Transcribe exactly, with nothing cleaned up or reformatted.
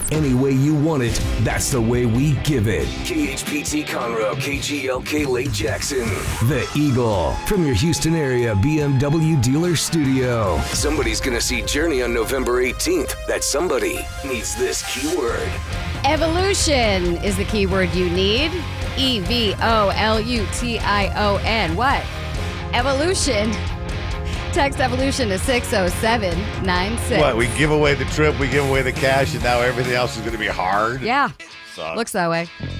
Any way you want it, that's the way we give it. K H P T Conroe, K G L K Lake Jackson. The Eagle, from your Houston area B M W dealer studio. Somebody's going to see Journey on November eighteenth. That somebody needs this keyword. Evolution is the keyword you need. E V O L U T I O N. What? Evolution. Text evolution to six oh seven nine six. What? We give away the trip, we give away the cash, and now everything else is going to be hard? Yeah. Sucks. Looks that way.